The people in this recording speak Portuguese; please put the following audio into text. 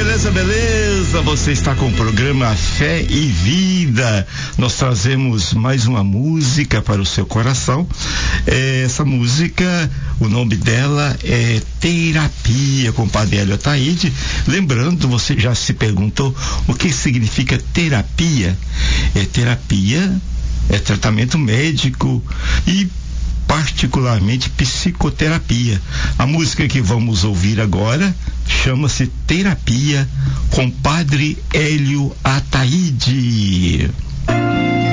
beleza, beleza? Você está com o programa Fé e Vida. Nós trazemos mais uma música para o seu coração. Essa música, o nome dela é Terapia, com o Padre Hélio Ataíde. Lembrando, você já se perguntou o que significa terapia? Terapia é tratamento médico e particularmente psicoterapia. A música que vamos ouvir agora chama-se Terapia, com Padre Hélio Ataíde.